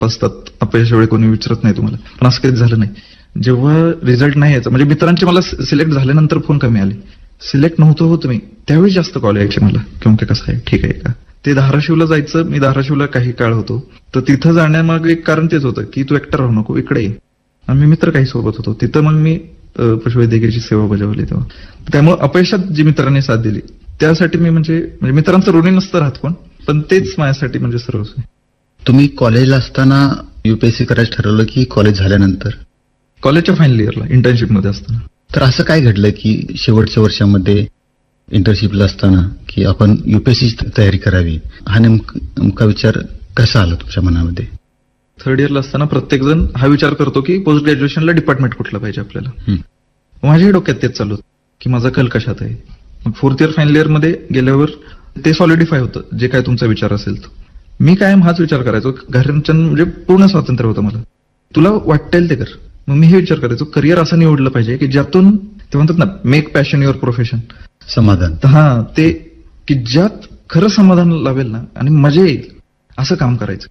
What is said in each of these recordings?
असतात, अपयशावेळी कोणी विचारत नाही तुम्हाला, पण असं काही झालं नाही. जेव्हा रिझल्ट नाही यायचा, म्हणजे मित्रांचे मला सिलेक्ट झाल्यानंतर फोन कमी आले, सिलेक्ट नव्हतं होत मी त्यावेळी जास्त कॉल यायचे मला, किंवा कसं आहे, ठीक आहे का. ते धाराशिवला जायचं, मी धाराशिवला काही काळ होतो, तर तिथं जाण्यामागे एक कारण तेच होतं की तू एकटा राहू नको, इकडे ये. आम्ही मित्र काही सोबत होतो तिथं, मग मी पशुवैद्यकीयची सेवा बजावली तेव्हा. त्यामुळे अपयशात जी मित्रांनी साथ दिली त्यासाठी मी म्हणजे मित्रांचं ऋणी नसतं राहत कोण, पण तेच माझ्यासाठी म्हणजे सर्वच. तुम्ही कॉलेजला असताना युपीएससी करायचं ठरवलं की कॉलेज झाल्यानंतर? कॉलेजच्या फायनल इयरला इंटर्नशिपमध्ये असताना. तर असं काय घडलं की शेवटच्या वर्षामध्ये इंटर्नशिपला असताना की आपण युपीएससीची तयारी करावी, हा नेमका विचार कसा आला तुमच्या मनामध्ये? थर्ड इयरला असताना प्रत्येक जण हा विचार करतो की पोस्ट ग्रॅज्युएशनला डिपार्टमेंट कुठलं पाहिजे आपल्याला. माझ्याही डोक्यात तेच चालू होतं की माझा कल कशात आहे. मग फोर्थ इयर फायनल इयर मध्ये गेल्यावर ते सॉलिडिफाय होतं, जे काय तुमचा विचार असेल तो. मी कायम हाच विचार करायचो, घरांच्या म्हणजे पूर्ण स्वातंत्र्य होतं मला, तुला वाटेल ते कर. मग मी हे विचार करायचो, करिअर असं निवडलं पाहिजे की ज्यातून ते म्हणतात ना, मेक पॅशन युअर प्रोफेशन, समाधान. हा, ते की ज्यात खरं समाधान लावेल ना आणि मजा येईल असं काम करायचं.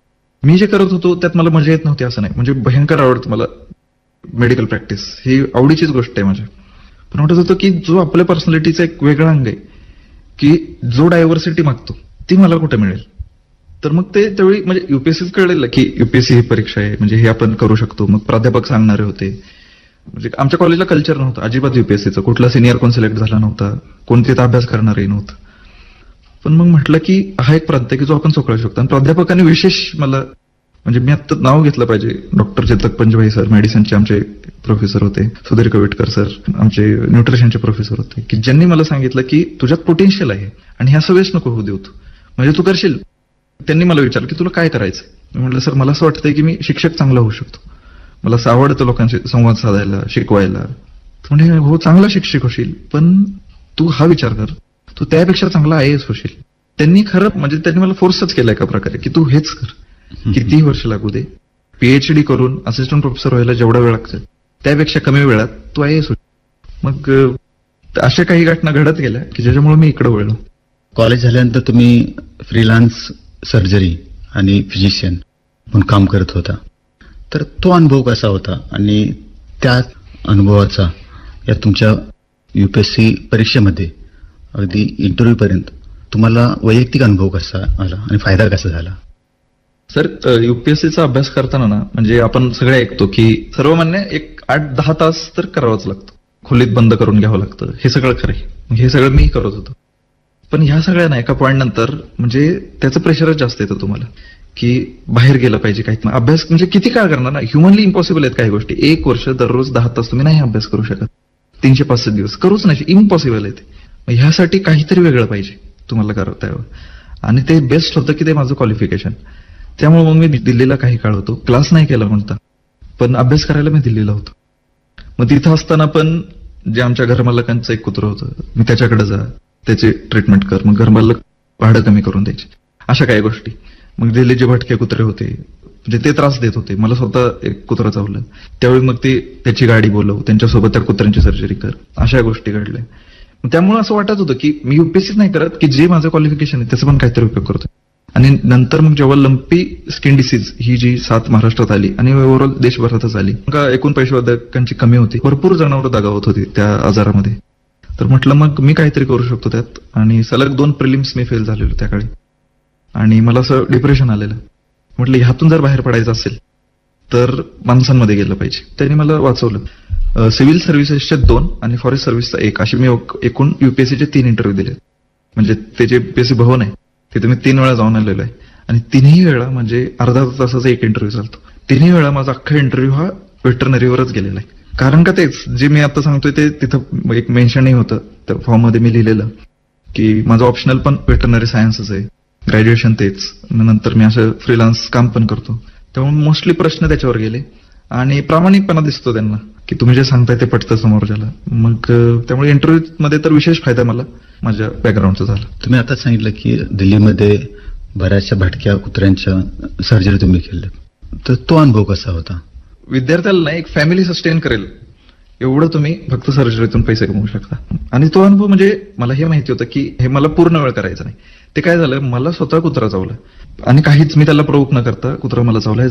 मी जे करत होतो त्यात मला मजा येत नव्हती असं नाही, म्हणजे भयंकर आवडतं मला मेडिकल प्रॅक्टिस, ही आवडीचीच गोष्ट आहे माझ्या. पण वाटत होतं की जो आपल्या पर्सनॅलिटीचा एक वेगळा अंग आहे, की जो डायव्हर्सिटी मागतो ती मला कुठे मिळेल. तर मग ते त्यावेळी म्हणजे युपीएससीच कळलेलं की युपीएससी ही परीक्षा आहे, म्हणजे हे आपण करू शकतो. मग प्राध्यापक सांगणारे होते, म्हणजे आमच्या कॉलेजला कल्चर नव्हतं अजिबात युपीएससीचं, कुठला सिनियर कोण सिलेक्ट झाला नव्हता, कोण तिथं अभ्यास करणारही नव्हतं. पण मग म्हटलं की हा एक प्राध्यापक की जो आपण चोकळू शकतो. आणि प्राध्यापकाने विशेष मला, म्हणजे मी आता नाव घेतलं पाहिजे, डॉक्टर चेतक पंजभाई सर, मेडिसिनचे आमचे प्रोफेसर होते, सुधीर कविटकर सर आमचे न्यूट्रिशनचे प्रोफेसर होते, की ज्यांनी मला सांगितलं की तुझ्यात पोटेन्शियल आहे आणि हे असं वेस्ट नको होऊ देऊ, म्हणजे तू करशील. त्यांनी मला विचारलं की तुला काय करायचं. मी म्हटलं सर मला असं वाटतंय की मी शिक्षक चांगला होऊ शकतो, मला असं आवडतं लोकांशी संवाद साधायला, शिकवायला. म्हणजे हो, चांगला शिक्षक होशील, पण तू हा विचार कर, तू त्यापेक्षा चांगला आयएएस होशील. त्यांनी खरं म्हणजे त्यांनी मला फोर्सच केला एका प्रकारे की तू हेच कर, कितीही वर्ष लागू दे, पीएचडी करून असिस्टंट प्रोफेसर व्हायला जेवढा वेळ लागतो त्यापेक्षा कमी वेळात तू आयएएस होशील. मग अशा काही घटना घडत गेल्या की ज्याच्यामुळे मी इकडे वळलो. कॉलेज झाल्यानंतर तुम्ही फ्रीलान्स सर्जरी आणि फिजिशियन म्हणून काम करत होता, तर तो अनुभव कसा होता आणि त्या अनुभवाचा या तुमच्या युपीएससी परीक्षेमध्ये अगदी इंटरव्ह्यू पर्यंत तुम्हाला वैयक्तिक अनुभव कसा आला आणि फायदा कसा झाला? सर, युपीएससीचा अभ्यास करताना ना, म्हणजे आपण सगळे ऐकतो की सर्वमान्य एक 8-10 तास तर करावाच लागतो, खोलीत बंद करून घ्यावं लागतं, हे सगळं खरं आहे, हे सगळं मी करत होतो. पण ह्या सगळ्या ना एका पॉईंट नंतर म्हणजे त्याचं प्रेशरच जास्त येतं तुम्हाला की बाहेर गेलं पाहिजे काही. अभ्यास म्हणजे किती काळ करणार ना, ह्युमनली इम्पॉसिबल आहेत काही गोष्टी. 1 वर्ष दररोज 10 तास तुम्ही नाही अभ्यास करू शकत, 365 दिवस करूच नाही, इम्पॉसिबल आहे ते. मग ह्यासाठी काहीतरी वेगळं पाहिजे तुम्हाला करता यावं, आणि ते बेस्ट होतं की ते माझं क्वालिफिकेशन. त्यामुळे मग मी दिल्लीला काही काळ होतो, क्लास नाही केला म्हणता, पण अभ्यास करायला मी दिल्लीला होतो. मग तिथं असताना पण जे आमच्या घरमालकांचं एक कुत्रं होतं, मी त्याच्याकडे जा, त्याची ट्रीटमेंट कर, मग घरमालक भाडं कमी करून द्यायचे, अशा काही गोष्टी. मग दिल्लीचे भटके कुत्रे होते, म्हणजे ते त्रास देत होते, मला स्वतः एक कुत्रं चावलं, त्यावेळी मग ते त्याची गाडी बोलव, त्यांच्यासोबत त्या कुत्र्यांची सर्जरी कर, अशा गोष्टी घडल्या. त्यामुळे असं वाटत होतं की मी युपीएससीच नाही करत, की जे माझं क्वालिफिकेशन आहे त्याचा पण काहीतरी उपयोग करतो. आणि नंतर मग जेव्हा लंपी स्किन डिसीज ही जी 7 महाराष्ट्रात आली आणि ओव्हरऑल देशभरातच आली, एकूण पशुवैद्यकांची कमी होती, भरपूर जनावरं दगावत होती त्या आजारामध्ये. तर म्हटलं मग मी काहीतरी करू शकतो त्यात. आणि सलग 2 प्रिलिम्स मी फेल झालेलो त्याकाळी, आणि मला असं डिप्रेशन आलेलं. म्हटलं ह्यातून जर बाहेर पडायचं असेल तर माणसांमध्ये गेलं पाहिजे. त्यांनी मला वाचवलं. सिव्हिल सर्व्हिसेसचे 2 आणि फॉरेस्ट सर्व्हिसचा 1 असे मी एकूण युपीएससीचे 3 इंटरव्ह्यू दिले. म्हणजे ते जे युपीएससी भवन आहे तिथे मी 3 वेळा जाऊन आलेलो आहे, आणि 3ही वेळा म्हणजे अर्धा तासाचा एक इंटरव्ह्यू चालतो. 3ही वेळा माझा अख्खा इंटरव्ह्यू हा वेटरनरीवरच गेलेला आहे. कारण का तेच जे मी आता सांगतोय ते तिथं एक मेन्शनही होतं त्या फॉर्ममध्ये मी लिहिलेलं की माझं ऑप्शनल पण वेटरनरी सायन्सच आहे, ग्रॅज्युएशन तेच, नंतर मी असं फ्रीलान्स काम पण करतो. त्यामुळे मोस्टली प्रश्न त्याच्यावर गेले, आणि प्रामाणिकपणा दिसतो त्यांना की तुम्ही जे सांगताय ते पटतं समोरच्याला. मग त्यामुळे इंटरव्ह्यू मध्ये तर विशेष फायदा मला माझ्या बॅकग्राऊंडचा झाला. तुम्ही आता सांगितलं की दिल्लीमध्ये बऱ्याचशा भटक्या कुत्र्यांच्या सर्जरी तुम्ही केल्या, तर तो अनुभव कसा होता? विद्यार्थ्याला नाही, एक फॅमिली सस्टेन करेल एवढं तुम्ही फक्त सर्जरीतून पैसे कमवू शकता. आणि तो अनुभव म्हणजे मला हे माहिती होतं की हे मला पूर्ण वेळ करायचं नाही. ते काय झालं, मला स्वतः कुत्रा चावला आणि काहीच मी त्याला प्रोवोक न करता कुत्रा मला चावला.